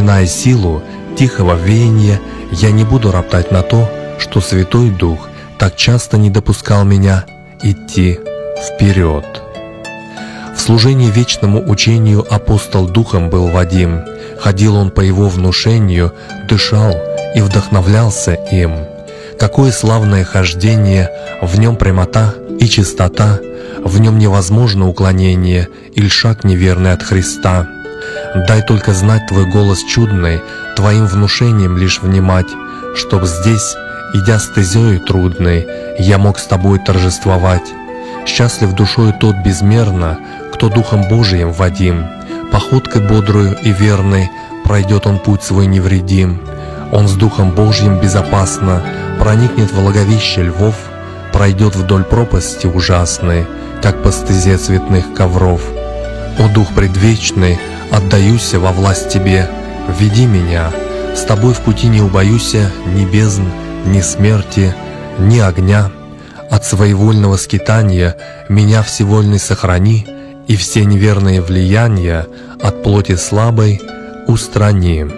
вспоминая силу тихого веяния, я не буду роптать на то, что Святой Дух так часто не допускал меня идти вперед. В служении вечному учению апостол Духом был водим, ходил он по его внушению, дышал и вдохновлялся им. Какое славное хождение, в нем прямота и чистота, в нем невозможно уклонение или шаг неверный от Христа. Дай только знать Твой голос чудный, Твоим внушением лишь внимать, чтоб здесь, идя стезею трудной, я мог с Тобой торжествовать. Счастлив душою тот безмерно, кто Духом Божиим водим, походкой бодрую и верной пройдет он путь свой невредим. Он с Духом Божьим безопасно проникнет в влаговище львов, пройдет вдоль пропасти ужасной, как по стезе цветных ковров. О Дух предвечный, отдаюся во власть Тебе, веди меня, с Тобой в пути не убоюся ни бездн, ни смерти, ни огня. От своевольного скитания меня всевольный сохрани, и все неверные влияния от плоти слабой устрани.